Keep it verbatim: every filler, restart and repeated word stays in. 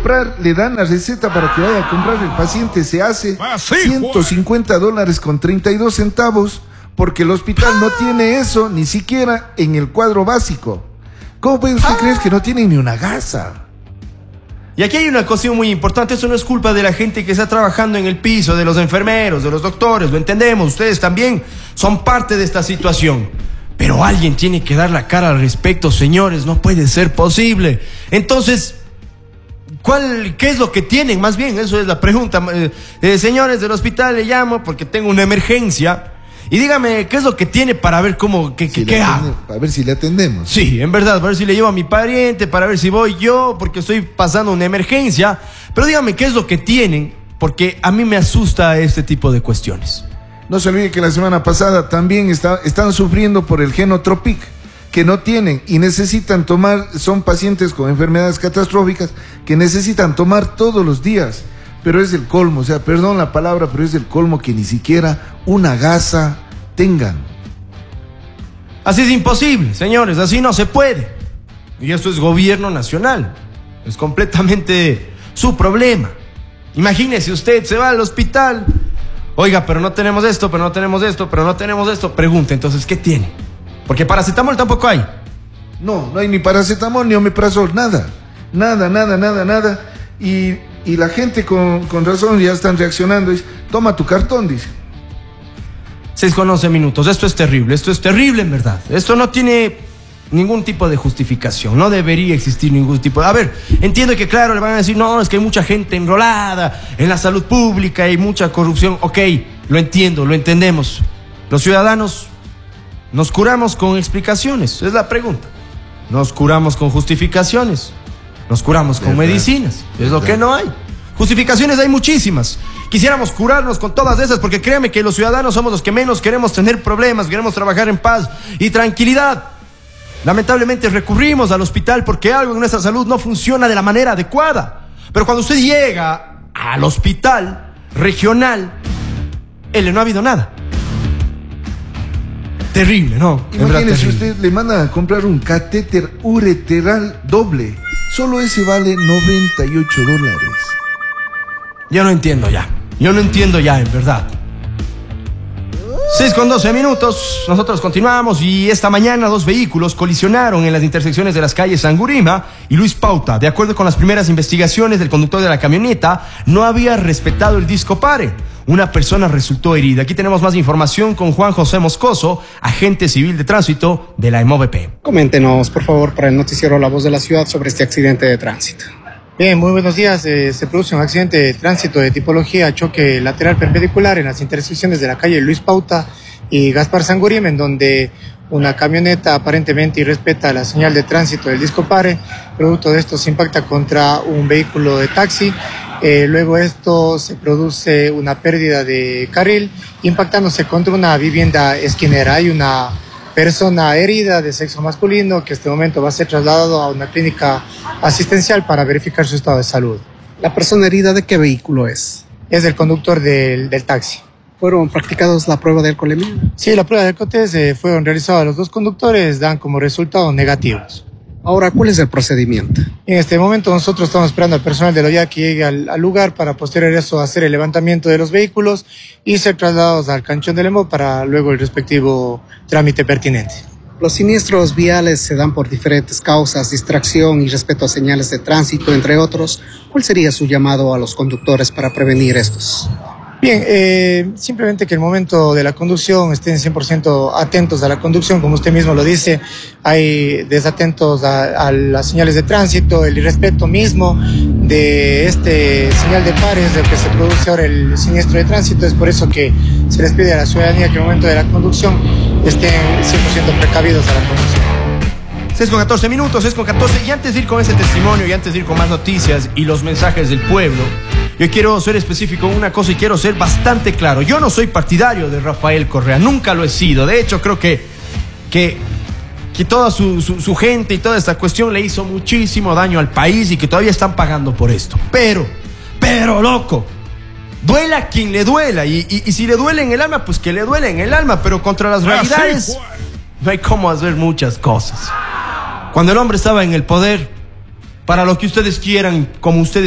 comprar, le dan la receta para que vaya a comprar, el paciente se hace Ah, sí, ciento cincuenta dólares con treinta y dos centavos, porque el hospital no tiene eso, ni siquiera en el cuadro básico. ¿Cómo puede usted creer que no tienen ni una gasa? Y aquí hay una cuestión muy importante, eso no es culpa de la gente que está trabajando en el piso, de los enfermeros, de los doctores, lo entendemos, ustedes también son parte de esta situación. Pero alguien tiene que dar la cara al respecto, señores, no puede ser posible. Entonces, ¿cuál, qué es lo que tienen? Más bien, eso es la pregunta. Eh, eh, señores del hospital, le llamo porque tengo una emergencia. Y dígame, ¿qué es lo que tiene para ver cómo, qué, Si qué hago? Para ver si le atendemos. Sí, en verdad, para ver si le llevo a mi pariente, para ver si voy yo, porque estoy pasando una emergencia. Pero dígame, ¿qué es lo que tienen? Porque a mí me asusta este tipo de cuestiones. No se olvide que la semana pasada también está, están sufriendo por el Genotropic, que no tienen y necesitan tomar, son pacientes con enfermedades catastróficas que necesitan tomar todos los días. Pero es el colmo, o sea, perdón la palabra, pero es el colmo que ni siquiera una gasa tengan. Así es imposible, señores, así no se puede. Y esto es gobierno nacional. Es completamente su problema. Imagínese usted, se va al hospital. Oiga, pero no tenemos esto, pero no tenemos esto, pero no tenemos esto. Pregunta, entonces, ¿qué tiene? Porque paracetamol tampoco hay. No, no hay ni paracetamol ni omeprazol, nada. Nada, nada, nada, nada. Y, y la gente con, con razón ya están reaccionando. Dice, toma tu cartón, dice. seis con once minutos. Esto es terrible, esto es terrible en verdad. Esto no tiene ningún tipo de justificación, no debería existir ningún tipo de... A ver, entiendo que claro, le van a decir, no, es que hay mucha gente enrolada en la salud pública, hay mucha corrupción. Ok, lo entiendo, lo entendemos. Los ciudadanos nos curamos con explicaciones, es la pregunta. Nos curamos con justificaciones, nos curamos con ¿verdad? medicinas, es lo que no hay. Justificaciones hay muchísimas. Quisiéramos curarnos con todas esas, porque créeme que los ciudadanos somos los que menos queremos tener problemas, queremos trabajar en paz y tranquilidad. Lamentablemente recurrimos al hospital porque algo en nuestra salud no funciona de la manera adecuada. Pero cuando usted llega al hospital regional, él no ha habido nada. Terrible, ¿no? Imagínese, usted le manda a comprar un catéter ureteral doble. Solo ese vale noventa y ocho dólares. Yo no entiendo ya. Yo no entiendo ya, en verdad. seis con doce minutos, nosotros continuamos y esta mañana dos vehículos colisionaron en las intersecciones de las calles Sangurima y Luis Pauta. De acuerdo con las primeras investigaciones, el conductor de la camioneta no había respetado el disco pare. Una persona resultó herida. Aquí tenemos más información con Juan José Moscoso, agente civil de tránsito de la EMOVP. Coméntenos, por favor, para el noticiero La Voz de la Ciudad sobre este accidente de tránsito. Bien, muy buenos días. Eh, se produce un accidente de tránsito de tipología choque lateral perpendicular en las intersecciones de la calle Luis Pauta y Gaspar Sangurima, en donde una camioneta aparentemente irrespeta la señal de tránsito del disco pare. Producto de esto se impacta contra un vehículo de taxi. Eh, luego esto se produce una pérdida de carril, impactándose contra una vivienda esquinera. Hay una persona herida de sexo masculino que en este momento va a ser trasladado a una clínica asistencial para verificar su estado de salud. ¿La persona herida de qué vehículo es? Es el conductor del, del taxi. ¿Fueron practicados la prueba de alcoholemia? Sí, la prueba de alcoholes eh, fueron realizadas. Los dos conductores dan como resultado negativos. Ahora, ¿cuál es el procedimiento? En este momento nosotros estamos esperando al personal de la O I A que llegue al, al lugar para posterior a eso hacer el levantamiento de los vehículos y ser trasladados al canchón del EMO para luego el respectivo trámite pertinente. Los siniestros viales se dan por diferentes causas, distracción y respeto a señales de tránsito, entre otros. ¿Cuál sería su llamado a los conductores para prevenir estos? Bien, eh, simplemente que el momento de la conducción estén cien por ciento atentos a la conducción, como usted mismo lo dice, hay desatentos a, a las señales de tránsito, el irrespeto mismo de este señal de pares del que se produce ahora el siniestro de tránsito. Es por eso que se les pide a la ciudadanía que en el momento de la conducción estén cien por ciento precavidos a la conducción. seis con catorce minutos, seis con catorce, y antes de ir con ese testimonio y antes de ir con más noticias y los mensajes del pueblo, yo quiero ser específico en una cosa y quiero ser bastante claro. Yo no soy partidario de Rafael Correa, nunca lo he sido. De hecho, creo que, que, que toda su, su, su gente y toda esta cuestión le hizo muchísimo daño al país y que todavía están pagando por esto. Pero, pero loco, duela a quien le duela y, y, y si le duele en el alma, pues que le duele en el alma, pero contra las realidades no hay cómo hacer muchas cosas. Cuando el hombre estaba en el poder, para lo que ustedes quieran, como ustedes